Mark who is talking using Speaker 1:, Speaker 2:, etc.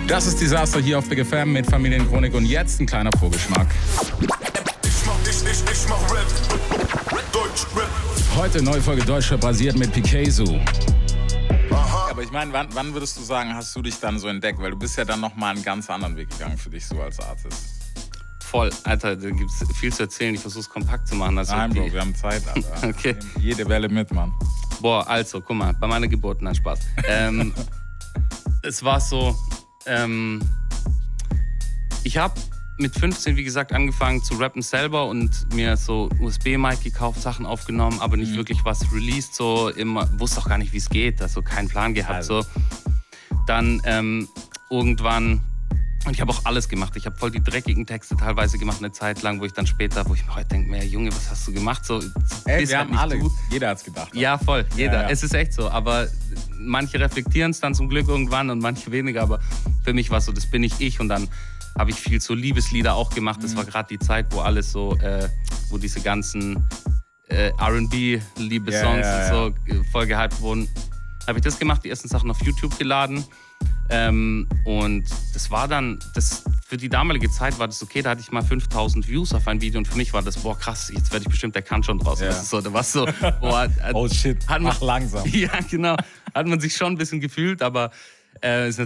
Speaker 1: Das ist Disaster hier auf Big FM mit Familienchronik und jetzt ein kleiner Vorgeschmack.
Speaker 2: Ich mach Rap, Deutschrap.
Speaker 1: Heute neue Folge Deutschrap basiert mit Piquezu. Aber ich meine, wann würdest du sagen, hast du dich dann so entdeckt? Weil du bist ja dann nochmal einen ganz anderen Weg gegangen für dich so als Artist.
Speaker 3: Voll, Alter, da gibt's viel zu erzählen. Ich versuche es kompakt zu machen. Also
Speaker 1: Nein, Bro, wir haben Zeit, Alter.
Speaker 3: Okay.
Speaker 1: Jede Welle mit, Mann.
Speaker 3: Boah, also, guck mal, bei meiner Geburt, nein, Spaß. Es war so, ich habe mit 15, wie gesagt, angefangen zu rappen selber und mir so USB-Mic gekauft, Sachen aufgenommen, aber nicht wirklich was released, so immer, wusste auch gar nicht, wie es geht, also keinen Plan gehabt, so. Dann irgendwann, und ich habe auch alles gemacht, ich habe voll die dreckigen Texte teilweise gemacht, eine Zeit lang, wo ich mir heute denke, Junge, was hast du gemacht? So,
Speaker 1: Ey, wir haben alle, jeder hat's gedacht.
Speaker 3: Ja, voll, jeder,
Speaker 1: Ja.
Speaker 3: Es ist echt so, aber manche reflektieren es dann zum Glück irgendwann und manche weniger, aber für mich war es so, das bin ich und dann habe ich viel so Liebeslieder auch gemacht. Das war gerade die Zeit, wo alles so, wo diese ganzen R&B-Liebessongs so voll gehypt wurden. Habe ich das gemacht, die ersten Sachen auf YouTube geladen. Und das war dann, für die damalige Zeit war das okay, da hatte ich mal 5000 Views auf ein Video und für mich war das, boah krass, jetzt werde ich bestimmt, der kann schon draußen.
Speaker 1: Ja.
Speaker 3: Das ist so, da war so, boah.
Speaker 1: Oh shit, mach langsam.
Speaker 3: Ja, genau. Hat man sich schon ein bisschen gefühlt, aber ist